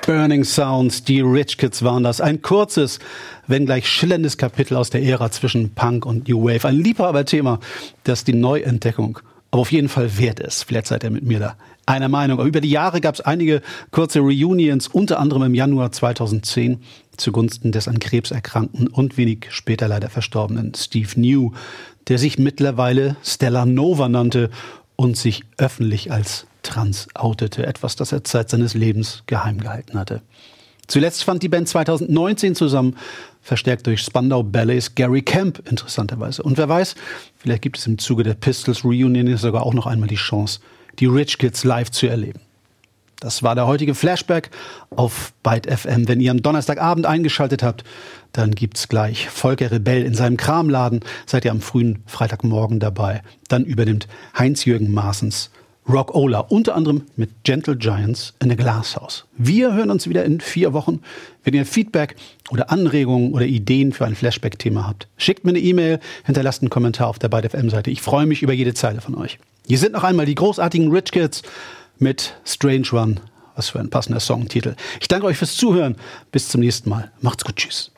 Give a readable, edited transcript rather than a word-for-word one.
Burning Sounds, die Rich Kids waren das. Ein kurzes, wenngleich schillerndes Kapitel aus der Ära zwischen Punk und New Wave. Ein Liebhaberthema, das die Neuentdeckung aber auf jeden Fall wert ist. Vielleicht seid ihr mit mir da einer Meinung. Aber über die Jahre gab es einige kurze Reunions, unter anderem im Januar 2010 zugunsten des an Krebs erkrankten und wenig später leider verstorbenen Steve New, der sich mittlerweile Stella Nova nannte und sich öffentlich als trans outete. Etwas, das er Zeit seines Lebens geheim gehalten hatte. Zuletzt fand die Band 2019 zusammen, verstärkt durch Spandau Ballets, Gary Camp interessanterweise. Und wer weiß, vielleicht gibt es im Zuge der Pistols Reunion sogar auch noch einmal die Chance, die Rich Kids live zu erleben. Das war der heutige Flashback auf Byte FM. Wenn ihr am Donnerstagabend eingeschaltet habt, dann gibt's gleich Volker Rebell in seinem Kramladen. Seid ihr am frühen Freitagmorgen dabei. Dann übernimmt Heinz-Jürgen Maaßens Rock-Ola, unter anderem mit Gentle Giants in a Glass House. Wir hören uns wieder in 4 Wochen. Wenn ihr Feedback oder Anregungen oder Ideen für ein Flashback-Thema habt, schickt mir eine E-Mail, hinterlasst einen Kommentar auf der Byte FM-Seite. Ich freue mich über jede Zeile von euch. Hier sind noch einmal die großartigen Rich Kids mit Strange One. Was für ein passender Songtitel. Ich danke euch fürs Zuhören. Bis zum nächsten Mal. Macht's gut. Tschüss.